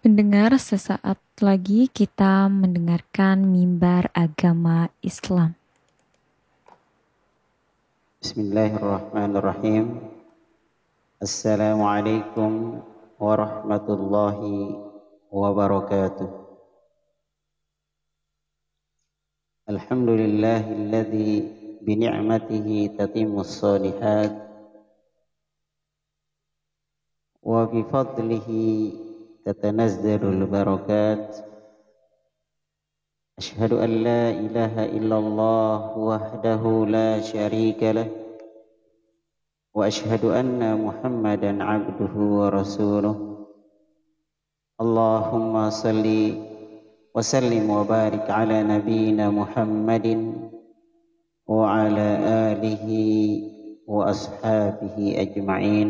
Pendengar, sesaat lagi kita mendengarkan mimbar agama Islam. Bismillahirrahmanirrahim. Assalamualaikum warahmatullahi wabarakatuh. Alhamdulillahilladzi bini'matihi tatimmus shalihat wa bifadlihi tatanazzalul barakat. Ashhadu an la ilaha illallah wahdahu la syarika lah wa ashhadu anna Muhammadan abduhu wa rasuluh. Allahumma salli wa sallim wa barik ala nabiyyina Muhammadin wa ala alihi wa ashabihi ajma'in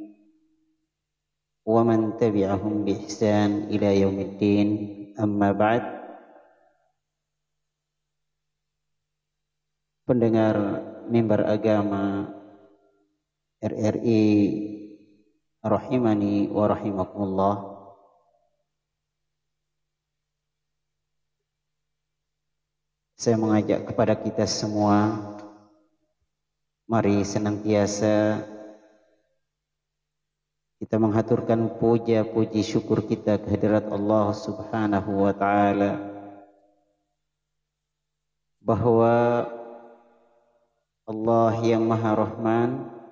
wa man tabi'ahum bi ihsan ila yaumiddin, amma ba'd. Pendengar mimbar agama RRI rahimani wa rahimakumullah. Saya mengajak kepada kita semua, mari senantiasa kita menghaturkan puja-puji syukur kita kehadirat Allah Subhanahu wa taala, bahwa Allah yang Maha Rahman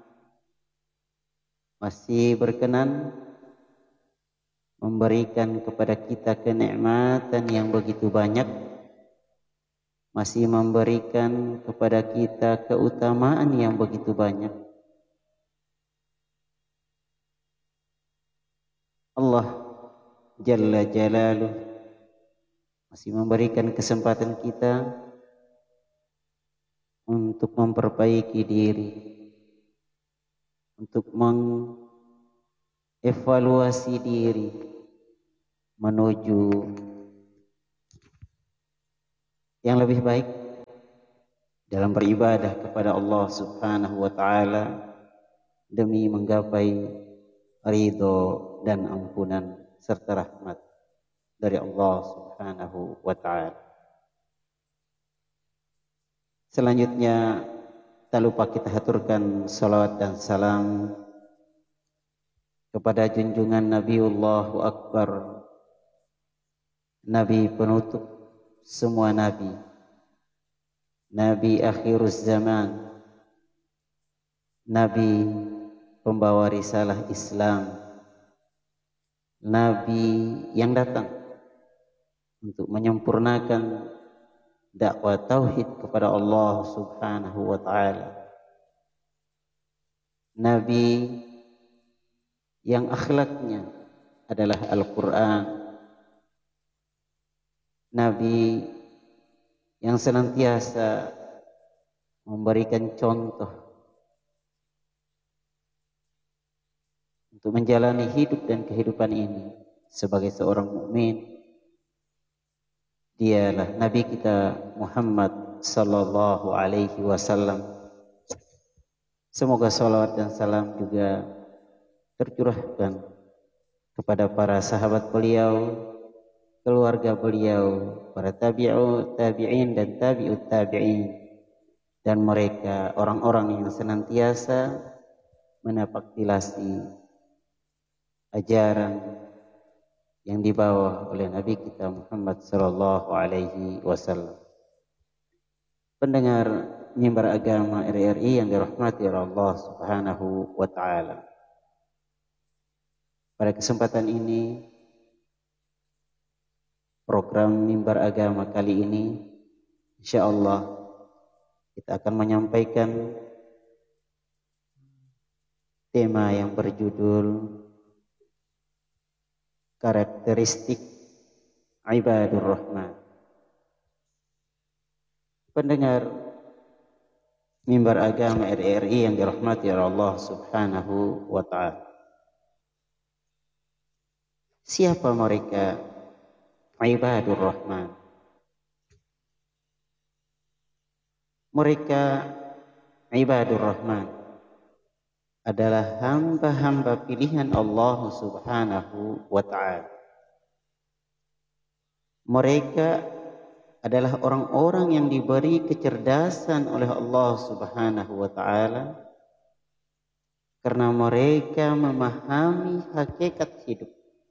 masih berkenan memberikan kepada kita kenikmatan yang begitu banyak, masih memberikan kepada kita keutamaan yang begitu banyak. Allah Jalla Jalaluh masih memberikan kesempatan kita untuk memperbaiki diri, untuk mengevaluasi diri menuju yang lebih baik dalam beribadah kepada Allah Subhanahu wa taala demi menggapai ridho dan ampunan serta rahmat dari Allah Subhanahu wa taala. Selanjutnya, tak lupa kita haturkan salawat dan salam kepada junjungan Nabiullah Akbar, Nabi penutup semua Nabi, Nabi akhiruz zaman, Nabi pembawa risalah Islam, Nabi yang datang untuk menyempurnakan dakwah tauhid kepada Allah Subhanahu wa taala. Nabi yang akhlaknya adalah Al-Qur'an. Nabi yang senantiasa memberikan contoh untuk menjalani hidup dan kehidupan ini sebagai seorang mukmin. Dialah Nabi kita Muhammad sallallahu alaihi wasallam. Semoga salawat dan salam juga tercurahkan kepada para sahabat beliau, keluarga beliau, para tabi'in dan tabi'ut tabi'in, dan mereka orang-orang yang senantiasa menapaktilasi ajaran yang dibawa oleh Nabi kita Muhammad sallallahu alaihi wasallam. Pendengar mimbar agama RRI yang dirahmati oleh Allah Subhanahu wa taala. Pada kesempatan ini, program mimbar agama kali ini insyaallah kita akan menyampaikan tema yang berjudul karakteristik ibadur rahman. Pendengar mimbar agama RRI yang dirahmati oleh Allah Subhanahu wa taala. Siapa mereka ibadur rahman? Mereka ibadur rahman adalah hamba-hamba pilihan Allah Subhanahu wa ta'ala. Mereka adalah orang-orang yang diberi kecerdasan oleh Allah Subhanahu wa taala karena mereka memahami hakikat hidup,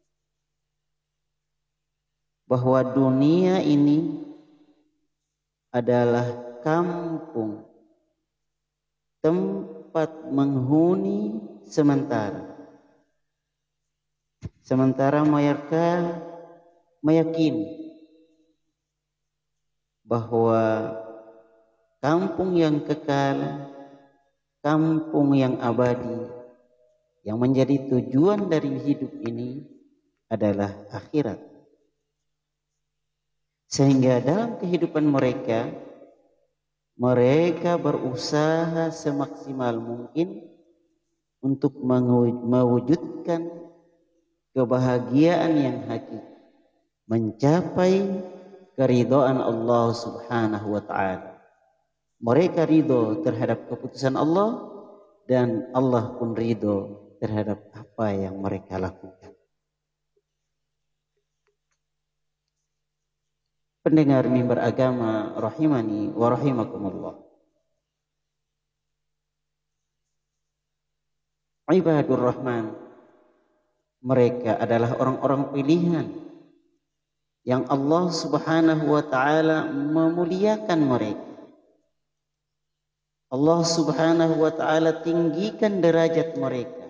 bahwa dunia ini adalah kampung, tempat menghuni sementara. Sementara mereka meyakini bahwa kampung yang kekal, kampung yang abadi, yang menjadi tujuan dari hidup ini adalah akhirat. Sehingga dalam kehidupan mereka, mereka berusaha semaksimal mungkin untuk mewujudkan kebahagiaan yang hakiki, mencapai keridhaan Allah Subhanahu wa taala. Mereka ridho terhadap keputusan Allah dan Allah pun ridho terhadap apa yang mereka lakukan. Pendengar mimbar agama rahimani wa rahimakumullah. Ibadur Rahman, mereka adalah orang-orang pilihan yang Allah Subhanahu wa taala memuliakan mereka. Allah Subhanahu wa taala tinggikan derajat mereka.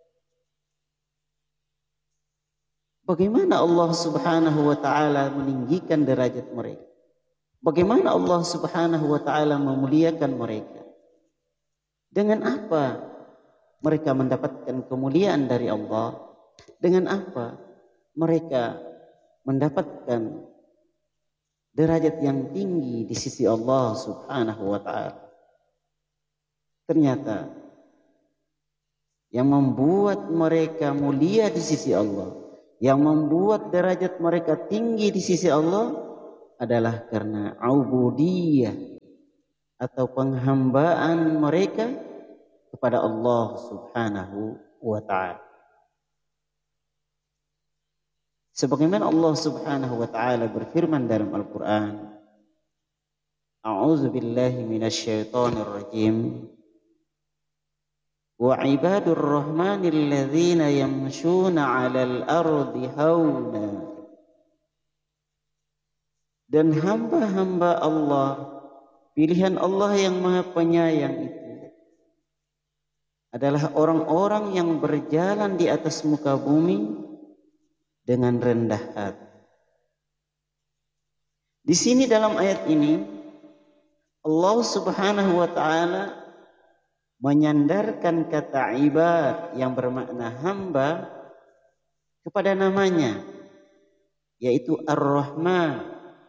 Bagaimana Allah Subhanahu wa taala meninggikan derajat mereka? Bagaimana Allah Subhanahu wa taala memuliakan mereka? Dengan apa mereka mendapatkan kemuliaan dari Allah? Dengan apa mereka mendapatkan derajat yang tinggi di sisi Allah Subhanahu wa taala? Ternyata yang membuat mereka mulia di sisi Allah, yang membuat derajat mereka tinggi di sisi Allah adalah karena ubudiyah atau penghambaan mereka kepada Allah Subhanahu wa taala. Sebagaimana Allah Subhanahu wa taala berfirman dalam Al-Qur'an, A'udzu billahi minasyaitonir rajim. Wa ibadur rahmanil ladzina yamshuna 'alal ardi hauna. Dan hamba-hamba Allah, pilihan Allah yang Maha Penyayang itu adalah orang-orang yang berjalan di atas muka bumi dengan rendah hati. Di sini dalam ayat ini Allah Subhanahu wa taala menyandarkan kata ibad yang bermakna hamba kepada namanya, yaitu Ar-Rahman.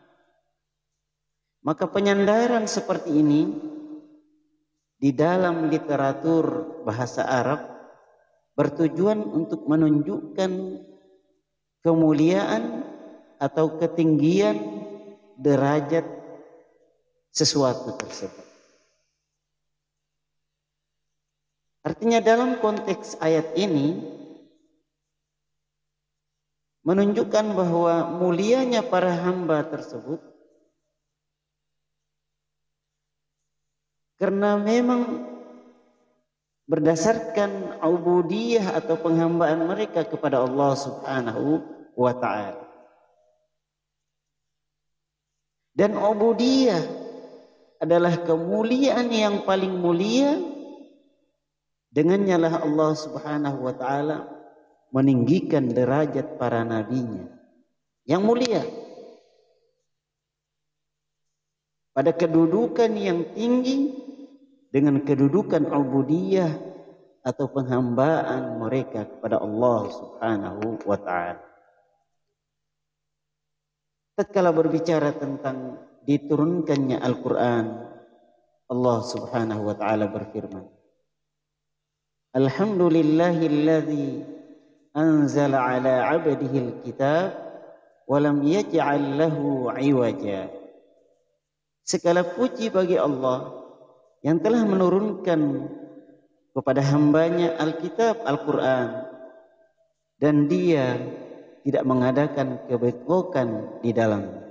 Maka penyandaran seperti ini di dalam literatur bahasa Arab bertujuan untuk menunjukkan kemuliaan atau ketinggian derajat sesuatu tersebut. Artinya dalam konteks ayat ini menunjukkan bahwa mulianya para hamba tersebut karena memang berdasarkan ubudiyah atau penghambaan mereka kepada Allah Subhanahu wa ta'ala. Dan ubudiyah adalah kemuliaan yang paling mulia. Dengannya lah Allah Subhanahu wa ta'ala meninggikan derajat para nabinya yang mulia pada kedudukan yang tinggi dengan kedudukan ubudiyah atau penghambaan mereka kepada Allah Subhanahu wa ta'ala. Tatkala berbicara tentang diturunkannya Al-Quran, Allah Subhanahu wa ta'ala berfirman, Alhamdulillahilladzi anzala ala abdihil kitab wa lam yaj'al lahu iwaja. Segala puji bagi Allah yang telah menurunkan kepada hambanya Alkitab Al-Quran, dan dia tidak mengadakan kebengkokan di dalamnya.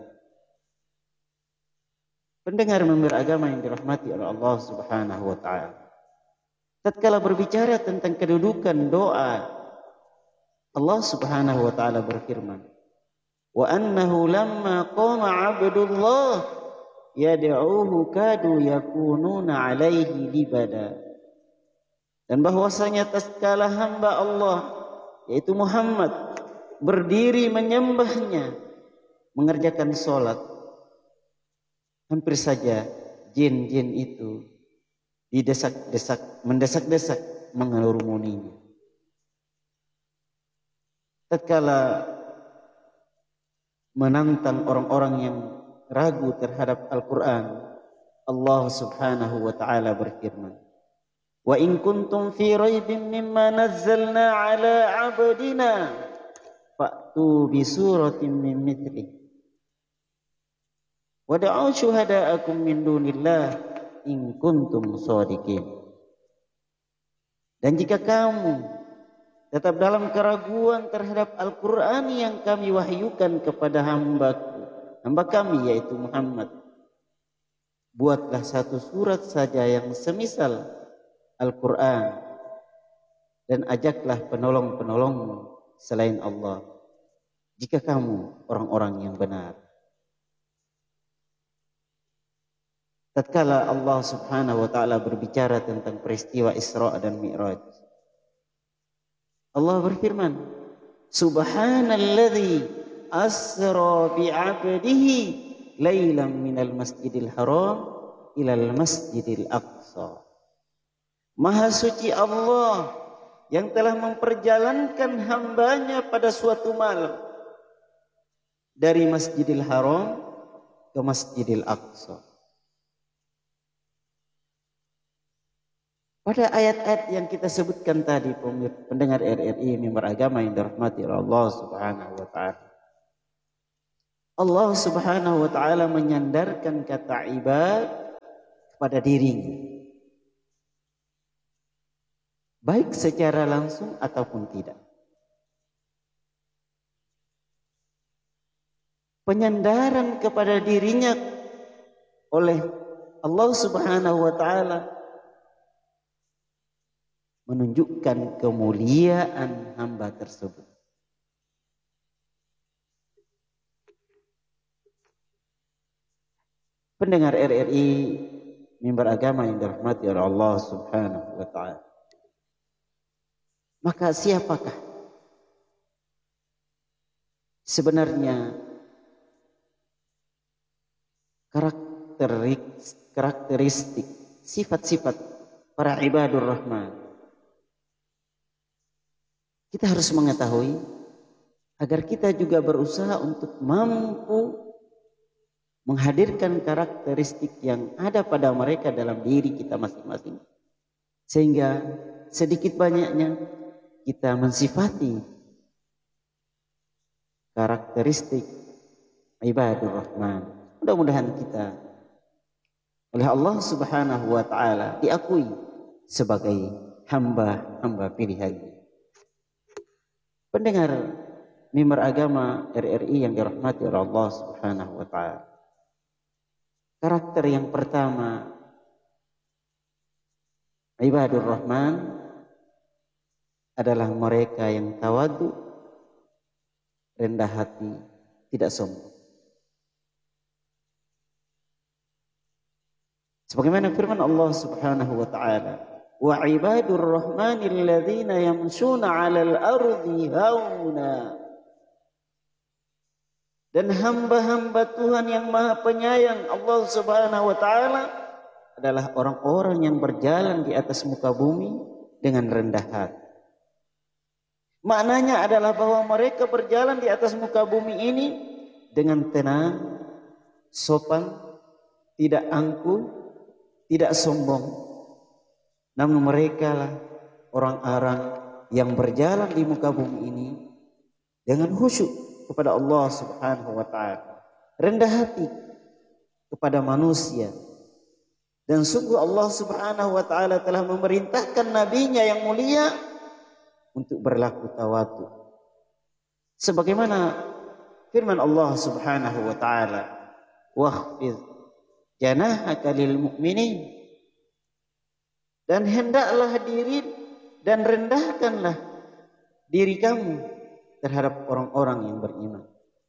Pendengar mimbar agama yang dirahmati oleh Allah Subhanahu wa taala. Tatkala berbicara tentang kedudukan doa, Allah Subhanahu wa taala berfirman, "Wa annahu lamma qama 'abdullah yad'uhu kadu yakununa 'alaihi libada." Dan bahwasanya tatkala hamba Allah yaitu Muhammad berdiri menyembahnya, mengerjakan salat, hampir saja jin-jin itu mendesak-desak mengerumuninya. Tatkala menantang orang-orang yang ragu terhadap Al-Quran, Allah Subhanahu wa taala berfirman, "Wa in kuntum fi raibin mimma nazzalna ala 'abdina fa'tu bi suratin min mithlihi wad'u syuhada'akum min dunillah in kuntum shadiqin." Dan jika kamu tetap dalam keraguan terhadap Al-Quran yang kami wahyukan kepada hamba kami yaitu Muhammad, buatlah satu surat saja yang semisal Al-Quran dan ajaklah penolong-penolongmu selain Allah jika kamu orang-orang yang benar. Tatkala Allah Subhanahu wa taala berbicara tentang peristiwa Isra dan Mi'raj, Allah berfirman, "Subhanalladzi asra bi'abdihi lailan minal masjidil haram ilal masjidil aqsa." Maha suci Allah yang telah memperjalankan hambanya pada suatu malam dari Masjidil Haram ke Masjidil Aqsa. Pada ayat-ayat yang kita sebutkan tadi, pendengar RRI mimbar agama yang dirahmati oleh Allah Subhanahu wa taala, Allah Subhanahu wa taala menyandarkan kata ibad kepada dirinya, baik secara langsung ataupun tidak. Penyandaran kepada dirinya oleh Allah Subhanahu wa taala menunjukkan kemuliaan hamba tersebut. Pendengar RRI mimbar agama yang dirahmati oleh Allah Subhanahu wa taala. Maka siapakah sebenarnya karakteristik sifat-sifat para ibadur rahman? Kita harus mengetahui agar kita juga berusaha untuk mampu menghadirkan karakteristik yang ada pada mereka dalam diri kita masing-masing, sehingga sedikit banyaknya kita mensifati karakteristik ibadur rahman. Mudah-mudahan kita oleh Allah Subhanahu wa taala diakui sebagai hamba-hamba pilihannya. Pendengar mimbar agama RRI yang dirahmati oleh Allah Subhanahu wa taala. Karakter yang pertama ibadur rahman adalah mereka yang tawadu, rendah hati, tidak sombong. Sebagaimana firman Allah Subhanahu wa taala, "Wa ibadur rahmanil ladzina yamshuna 'alal ardi hauna." Dan hamba-hamba Tuhan yang Maha Penyayang Allah Subhanahu wa taala adalah orang-orang yang berjalan di atas muka bumi dengan rendah hati. Maknanya adalah bahwa mereka berjalan di atas muka bumi ini dengan tenang, sopan, tidak angkuh, tidak sombong. Namun mereka lah orang-orang yang berjalan di muka bumi ini dengan khusyuk kepada Allah Subhanahu wa taala, rendah hati kepada manusia. Dan sungguh Allah Subhanahu wa taala telah memerintahkan nabinya yang mulia untuk berlaku tawadu. Sebagaimana firman Allah Subhanahu wa taala, "Wakhfid janahaka lil mu'minin." Dan hendaklah diri dan rendahkanlah diri kamu terhadap orang-orang yang beriman.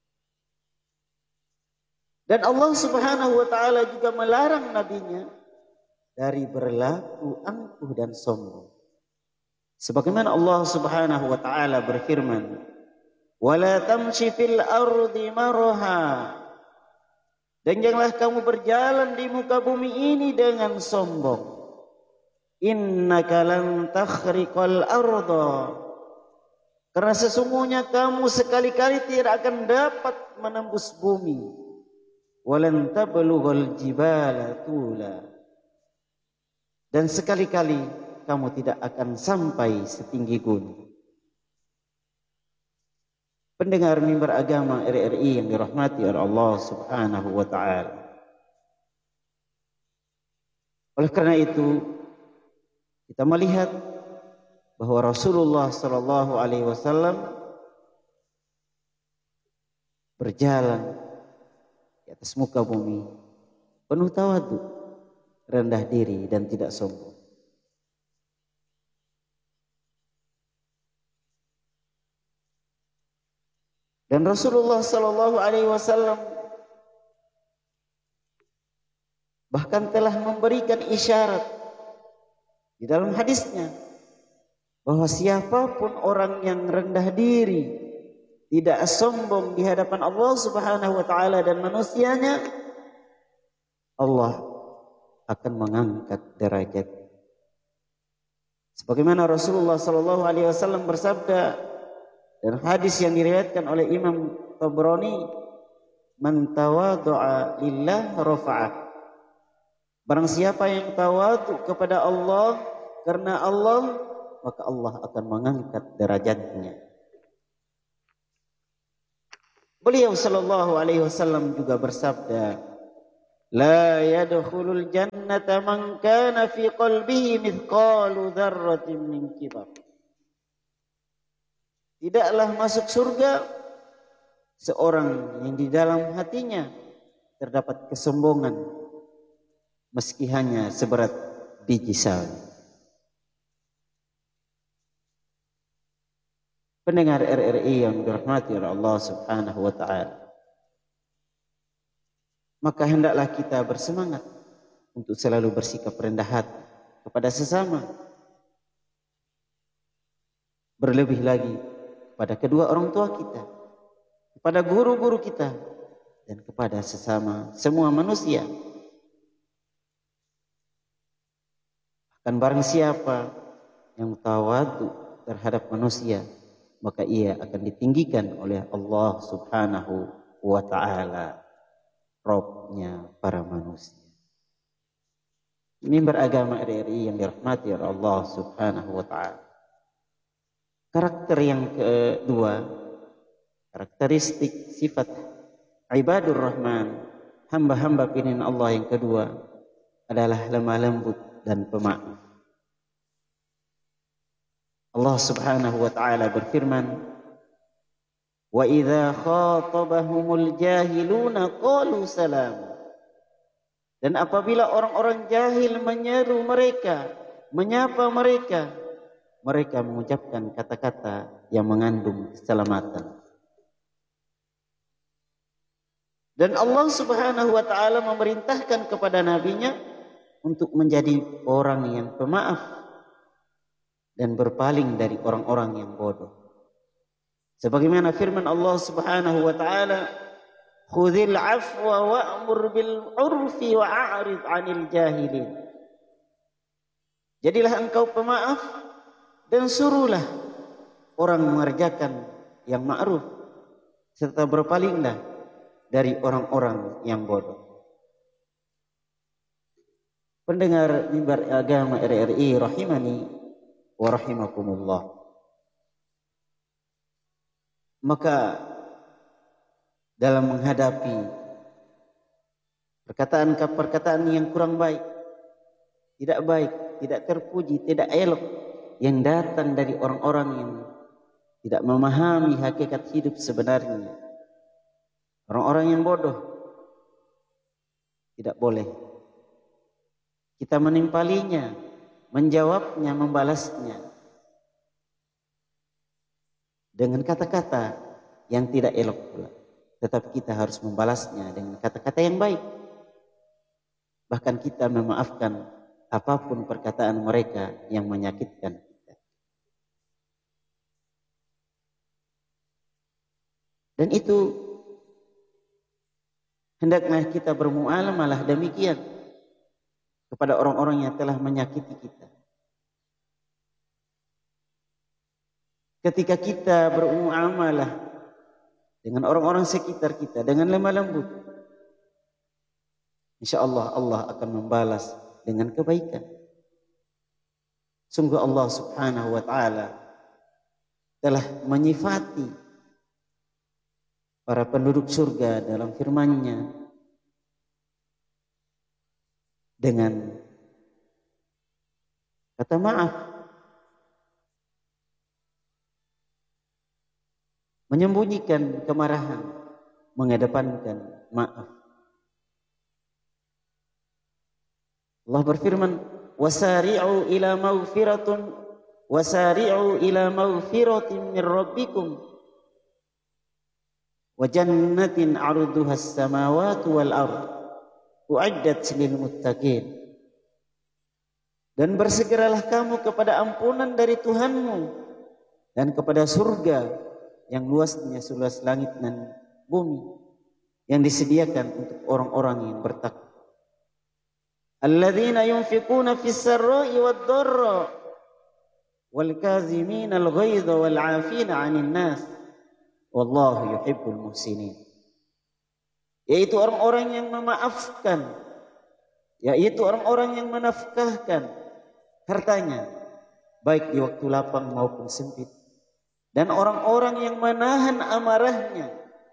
Dan Allah Subhanahu wa taala juga melarang nabinya dari berlaku angkuh dan sombong. Sebagaimana Allah Subhanahu wa taala berfirman, "Wala tamshi fil ardi marha." Dan janganlah kamu berjalan di muka bumi ini dengan sombong. Innaka lan takhriqal arda. Karena sesungguhnya kamu sekali-kali tidak akan dapat menembus bumi. Walan tablughal jibala tula. Dan sekali-kali kamu tidak akan sampai setinggi gunung. Pendengar mimbar agama RRI yang dirahmati oleh Allah Subhanahu wa taala. Oleh karena itu, kita melihat bahwa Rasulullah sallallahu alaihi wasallam berjalan di atas muka bumi penuh tawadhu, rendah diri dan tidak sombong. Dan Rasulullah sallallahu alaihi wasallam bahkan telah memberikan isyarat di dalam hadisnya bahwa siapapun orang yang rendah diri, tidak sombong di hadapan Allah Subhanahu wa taala dan manusianya, Allah akan mengangkat derajat. Sebagaimana Rasulullah sallallahu alaihi wasallam bersabda dan hadis yang diriwayatkan oleh Imam Tabrani, "Man tawadhu'a lillah rafa'ah." Barang siapa yang tawadhu kepada Allah karena Allah, maka Allah akan mengangkat derajatnya. Beliau sallallahu alaihi wasallam juga bersabda, "La yadkhulul jannata man kana fi qalbihi mithqalu dzarratin min kibar." Tidaklah masuk surga seorang yang di dalam hatinya terdapat kesombongan meski hanya seberat biji sawi. Pendengar RRI yang dirahmati oleh Allah Subhanahu wa taala, maka hendaklah kita bersemangat untuk selalu bersikap rendah hati kepada sesama, berlebih lagi kepada kedua orang tua kita, kepada guru-guru kita, dan kepada sesama semua manusia. Dan barang siapa yang tawadhu terhadap manusia, maka ia akan ditinggikan oleh Allah Subhanahu wa taala, Rabbnya para manusia. Mimbar agama RRI yang dirahmati oleh Allah Subhanahu wa taala. Karakter yang kedua, karakteristik sifat ibadur rahman, hamba-hamba pilihan Allah yang kedua adalah lemah lembut dan pemaaf. Allah Subhanahu wa taala berfirman, "Wa idza khatabahumul jahiluna qalu salam." Dan apabila orang-orang jahil menyeru mereka, menyapa mereka, mereka mengucapkan kata-kata yang mengandung keselamatan. Dan Allah Subhanahu wa taala memerintahkan kepada nabinya untuk menjadi orang yang pemaaf dan berpaling dari orang-orang yang bodoh. Sebagaimana firman Allah Subhanahu wa taala, "Khudzil 'afwa wa'mur bil 'urfi wa a'rid 'anil jahilin." Jadilah engkau pemaaf dan suruhlah orang mengerjakan yang ma'ruf, serta berpalinglah dari orang-orang yang bodoh. Pendengar mimbar agama RRI rahimani wa rahimakumullah. Maka dalam menghadapi perkataan-perkataan yang kurang baik, tidak terpuji, tidak elok yang datang dari orang-orang yang tidak memahami hakikat hidup sebenarnya. Orang-orang yang bodoh tidak boleh kita menimpalinya, menjawabnya, membalasnya dengan kata-kata yang tidak elok pula. Tetapi kita harus membalasnya dengan kata-kata yang baik. Bahkan kita memaafkan apapun perkataan mereka yang menyakitkan kita. Dan itu hendaknya kita bermuamalah demikian kepada orang-orang yang telah menyakiti kita. Ketika kita bermuamalah dengan orang-orang sekitar kita dengan lemah lembut, insya Allah Allah akan membalas dengan kebaikan. Sungguh Allah subhanahu wa ta'ala telah menyifati para penduduk surga dalam firman-Nya dengan kata maaf, menyembunyikan kemarahan, mengedepankan maaf. Allah berfirman, wasari'u ila maghfiratin min rabbikum wa jannatin 'arduha as-samawati wal ardh u'iddat lil muttaqin. Dan bersegeralah kamu kepada ampunan dari Tuhanmu dan kepada surga yang luasnya seluas langit dan bumi yang disediakan untuk orang-orang yang bertakwa. Alladzina yunfiquna fis sarra'i wad dharra wal kazimina al ghaidha wal 'afina 'anil nas wallahu yuhibbul muhsinin. Yaitu orang-orang yang memaafkan, yaitu orang-orang yang menafkahkan hartanya baik di waktu lapang maupun sempit, dan orang-orang yang menahan amarahnya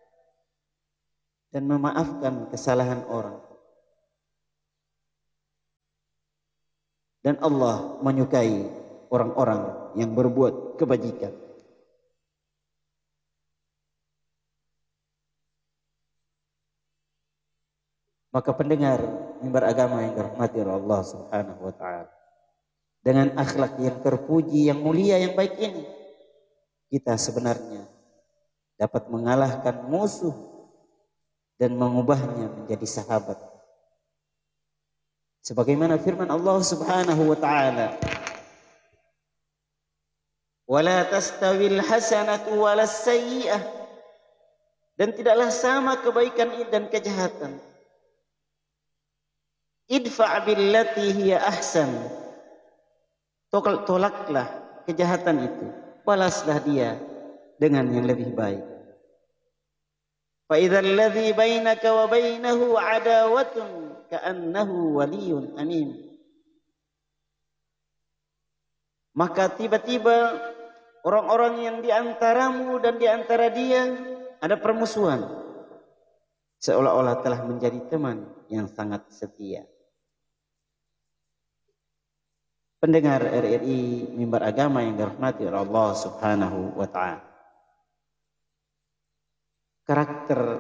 dan memaafkan kesalahan orang. Dan Allah menyukai orang-orang yang berbuat kebajikan. Maka pendengar mimbar agama yang dirahmati oleh Allah subhanahu wa ta'ala, dengan akhlak yang terpuji, yang mulia, yang baik ini, kita sebenarnya dapat mengalahkan musuh dan mengubahnya menjadi sahabat. Sebagaimana firman Allah subhanahu wa ta'ala, وَلَا تَسْتَوِي الْحَسَنَةُ وَلَا السَّيِّئَةُ, dan tidaklah sama kebaikan dan kejahatan. Idfa' billati hiya ahsan, tolaklah kejahatan itu, balaslah dia dengan yang lebih baik. Fa idzal ladzi bainaka wa bainahu adawatun ka'annahu waliyyun hamim. Maka tiba-tiba orang-orang yang di antaramu dan di antara dia ada permusuhan, seolah-olah telah menjadi teman yang sangat setia. Pendengar RRI mimbar agama yang dirahmati oleh Allah subhanahu wa ta'ala, karakter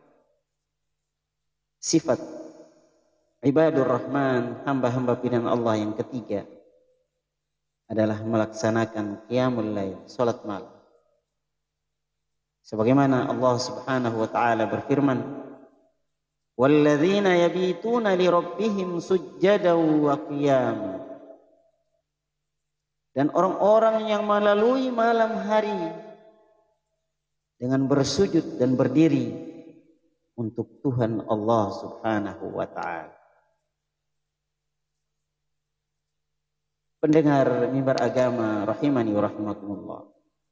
sifat ibadur rahman, hamba-hamba pilihan Allah yang ketiga adalah melaksanakan qiyamul lail, salat malam. Sebagaimana Allah subhanahu wa ta'ala berfirman, walladzina yabituna li rabbihim sujjadan wa qiyama, dan orang-orang yang melalui malam hari dengan bersujud dan berdiri untuk Tuhan Allah subhanahu wa ta'ala. Pendengar mimbar agama rahimani wa rahimakumullah,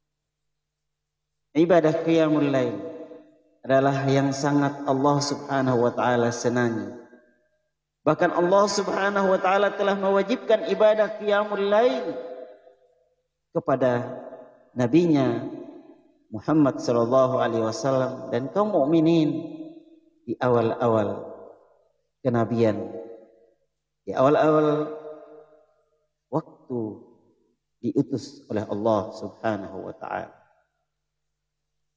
ibadah qiyamul lail adalah yang sangat Allah subhanahu wa ta'ala senangi. Bahkan Allah subhanahu wa ta'ala telah mewajibkan ibadah qiyamul lail kepada nabinya Muhammad sallallahu alaihi wasallam dan kaum mukminin di awal-awal kenabian, di awal-awal waktu diutus oleh Allah subhanahu wa ta'ala.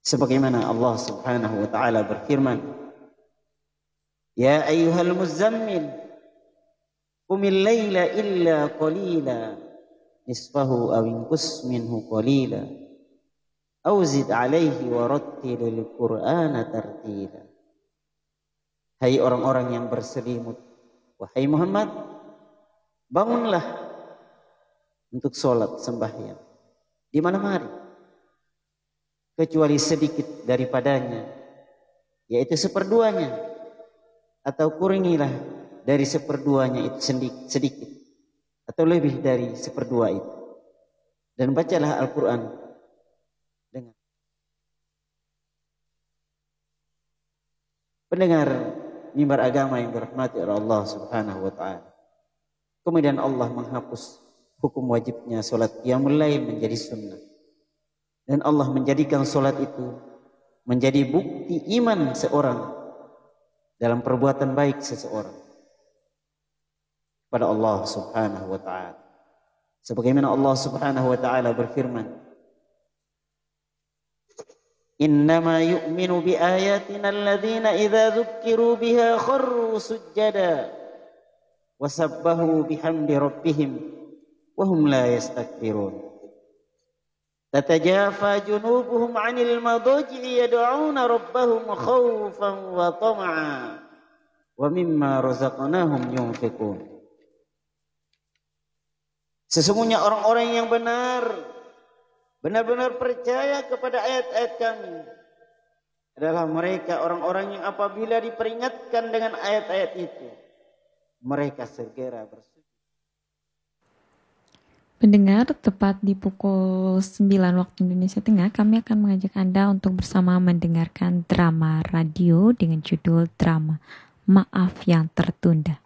Sebagaimana Allah Subhanahu wa taala berfirman, "Ya ayyuhal muzammil, qumil laila illa qalila, nisfahu aw inqus minhu qalila, aw zid 'alaihi wa rattilil Qur'ana tartila." Hai orang-orang yang berselimut, wahai Muhammad, bangunlah untuk sholat sembahyang di malam hari, kecuali sedikit daripadanya, yaitu seperduanya, atau kurangilah dari seperduanya itu sedikit, atau lebih dari seperdua itu, dan bacalah Al-Quran dengan pendengar mimbar agama yang dirahmati oleh Allah Subhanahu wa taala. Kemudian Allah menghapus hukum wajibnya salat qiyamul lail menjadi sunnah. Dan Allah menjadikan salat itu menjadi bukti iman seorang dalam perbuatan baik seseorang kepada Allah Subhanahu wa taala. Sebagaimana Allah Subhanahu wa taala berfirman, "Innama yu'minu bi ayatina alladhina idza dzukkiru biha kharru sujjada wa sabbahu bihamdi rabbihim wa hum la yastakbirun. Tatajafa junubuhum 'anil madaji'i yad'una rabbahum khaufan wa tama'a wa mimma razaqnahum yunfiqun." Sesungguhnya orang-orang yang benar-benar percaya kepada ayat-ayat kami adalah mereka orang-orang yang apabila diperingatkan dengan ayat-ayat itu, mereka segera bersujud. Pendengar, tepat di pukul 9 waktu Indonesia Tengah, kami akan mengajak Anda untuk bersama mendengarkan drama radio dengan judul drama Maaf Yang Tertunda.